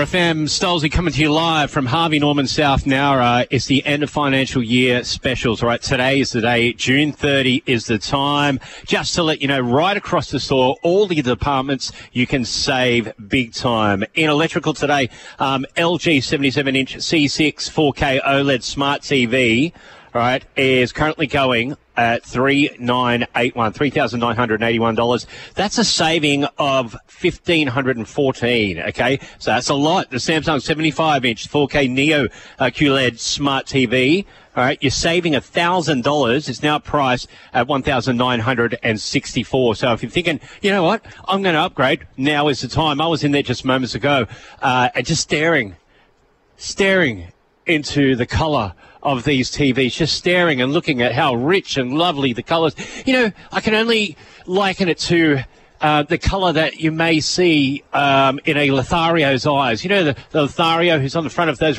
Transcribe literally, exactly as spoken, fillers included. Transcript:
F M, Stolzy coming to you live from Harvey Norman South Nowra. It's the end of financial year specials, right? Today is the day. June thirtieth is the time. Just to let you know, right across the store, all the departments, you can save big time. In electrical today, um, L G seventy-seven inch C six four K OLED Smart T V, right, is currently going at three thousand nine hundred eighty-one dollars, three thousand nine hundred eighty-one dollars. That's a saving of one thousand five hundred fourteen dollars, okay? So that's a lot. The Samsung seventy-five inch four K Neo uh, Q L E D Smart T V, all right, you're saving one thousand dollars. It's now priced at one thousand nine hundred sixty-four dollars. So if you're thinking, you know what, I'm going to upgrade, now is the time. I was in there just moments ago uh, and just staring, staring into the colour of these T Vs, just staring and looking at how rich and lovely the colours. You know, I can only liken it to uh, the colour that you may see um, in a Lothario's eyes. You know, the, the Lothario who's on the front of those